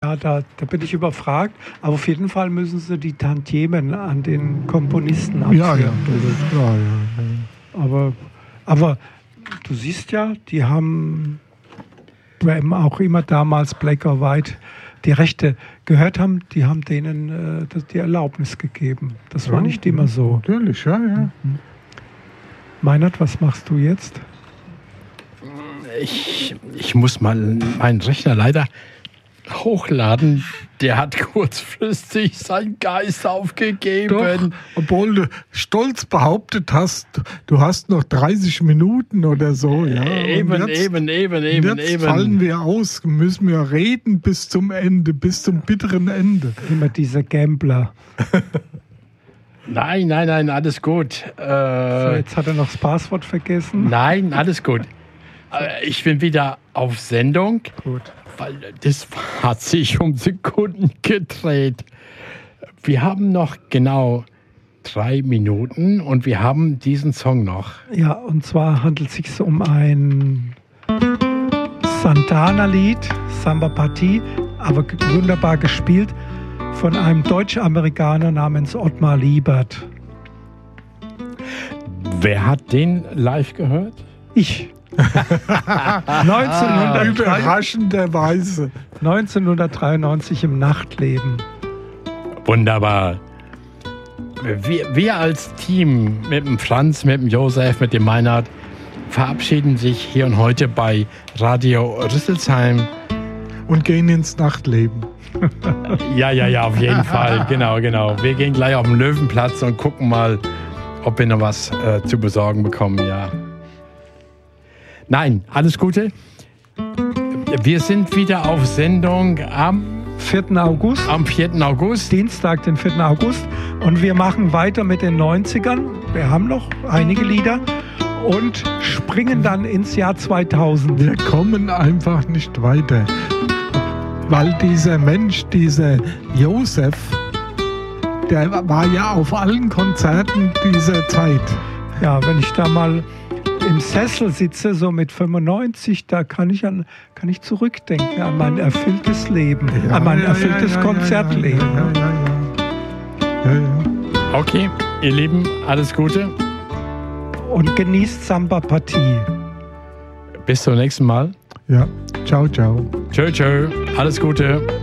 Ja, da bin ich überfragt. Aber auf jeden Fall müssen sie die Tantiemen an den Komponisten abführen. Ja, das ist klar. Ja. Aber du siehst ja, die haben auch immer damals Black or White die Rechte gehört haben, die haben denen die Erlaubnis gegeben. Das war nicht immer so. Natürlich, ja. Mhm. Meinert, was machst du jetzt? Ich muss mal meinen Rechner leider hochladen. Der hat kurzfristig seinen Geist aufgegeben. Doch, obwohl du stolz behauptet hast, du hast noch 30 Minuten oder so. Ja. Eben. Jetzt fallen wir aus, müssen wir reden bis zum Ende, bis zum bitteren Ende. Immer dieser Gambler. Nein, alles gut. So, jetzt hat er noch das Passwort vergessen. Nein, alles gut. Ich bin wieder auf Sendung. Gut. Weil das hat sich um Sekunden gedreht. Wir haben noch genau 3 Minuten und wir haben diesen Song noch. Ja, und zwar handelt es sich um ein Santana-Lied, Samba Partie, aber wunderbar gespielt von einem Deutsch-Amerikaner namens Ottmar Liebert. Wer hat den live gehört? Ich. Überraschenderweise. 1993 im Nachtleben. Wunderbar. Wir als Team mit dem Franz, mit dem Josef, mit dem Meinhard verabschieden sich hier und heute bei Radio Rüsselsheim. Und gehen ins Nachtleben. Ja, auf jeden Fall. Genau. Wir gehen gleich auf den Löwenplatz und gucken mal, ob wir noch was zu besorgen bekommen, ja. Nein, alles Gute. Wir sind wieder auf Sendung am 4. August. Am 4. August. Dienstag, den 4. August. Und wir machen weiter mit den 90ern. Wir haben noch einige Lieder. Und springen dann ins Jahr 2000. Wir kommen einfach nicht weiter. Weil dieser Mensch, dieser Josef, der war ja auf allen Konzerten dieser Zeit. Ja, wenn ich da mal im Sessel sitze, so mit 95, da kann ich zurückdenken an mein erfülltes Leben, an mein erfülltes Konzertleben. Ja. Okay, ihr Lieben, alles Gute. Und genießt Samba Partie. Bis zum nächsten Mal. Ja, ciao. Tschö, alles Gute.